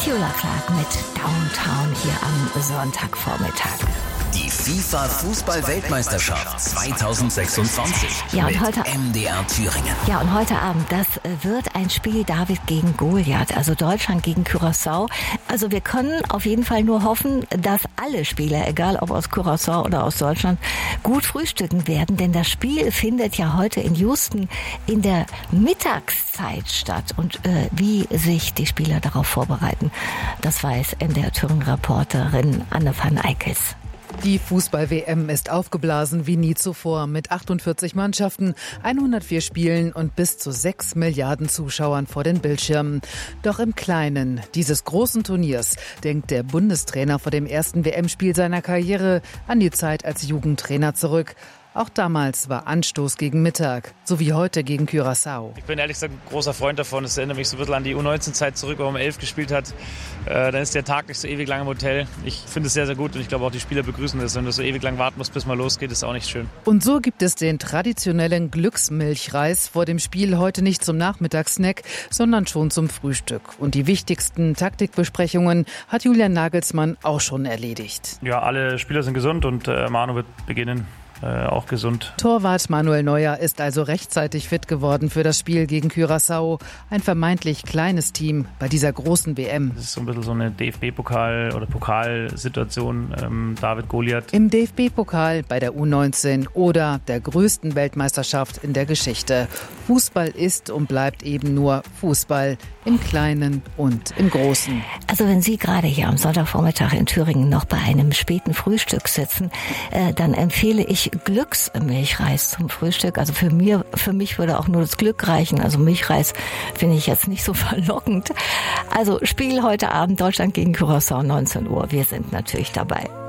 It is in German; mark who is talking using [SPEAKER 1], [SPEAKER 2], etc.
[SPEAKER 1] Petula Clark mit Downtown hier am Sonntagvormittag.
[SPEAKER 2] Die FIFA-Fußball-Weltmeisterschaft 2026
[SPEAKER 1] ja, und
[SPEAKER 2] mit
[SPEAKER 1] heute,
[SPEAKER 2] MDR Thüringen.
[SPEAKER 1] Ja, und heute Abend, das wird ein Spiel David gegen Goliath, also Deutschland gegen Curaçao. Also wir können auf jeden Fall nur hoffen, dass alle Spieler, egal ob aus Curaçao oder aus Deutschland, gut frühstücken werden, denn das Spiel findet ja heute in Houston in der Mittagszeit statt. Und wie sich die Spieler darauf vorbereiten, das weiß MDR Thüringen-Reporterin Anne van Eickels.
[SPEAKER 3] Die Fußball-WM ist aufgeblasen wie nie zuvor mit 48 Mannschaften, 104 Spielen und bis zu 6 Milliarden Zuschauern vor den Bildschirmen. Doch im Kleinen dieses großen Turniers denkt der Bundestrainer vor dem ersten WM-Spiel seiner Karriere an die Zeit als Jugendtrainer zurück. Auch damals war Anstoß gegen Mittag, so wie heute gegen Curaçao.
[SPEAKER 4] Ich bin ehrlich gesagt ein großer Freund davon. Es erinnert mich so ein bisschen an die U19-Zeit zurück, wo man 11 gespielt hat. Dann ist der Tag nicht so ewig lang im Hotel. Ich finde es sehr, sehr gut und ich glaube auch die Spieler begrüßen das. Wenn du so ewig lang warten musst, bis mal losgeht, ist auch nicht schön.
[SPEAKER 3] Und so gibt es den traditionellen Glücksmilchreis vor dem Spiel heute nicht zum Nachmittagssnack, sondern schon zum Frühstück. Und die wichtigsten Taktikbesprechungen hat Julian Nagelsmann auch schon erledigt.
[SPEAKER 4] Ja, alle Spieler sind gesund und Manu wird beginnen. Auch gesund.
[SPEAKER 3] Torwart Manuel Neuer ist also rechtzeitig fit geworden für das Spiel gegen Curaçao. Ein vermeintlich kleines Team bei dieser großen WM.
[SPEAKER 4] Das ist so ein bisschen so eine DFB-Pokal- oder Pokalsituation, David Goliath.
[SPEAKER 3] Im DFB-Pokal, bei der U19 oder der größten Weltmeisterschaft in der Geschichte. Fußball ist und bleibt eben nur Fußball im Kleinen und im Großen.
[SPEAKER 1] Also wenn Sie gerade hier am Sonntagvormittag in Thüringen noch bei einem späten Frühstück sitzen, dann empfehle ich Glücksmilchreis zum Frühstück. Also für mich würde auch nur das Glück reichen. Also Milchreis finde ich jetzt nicht so verlockend. Also Spiel heute Abend Deutschland gegen Curaçao 19 Uhr. Wir sind natürlich dabei.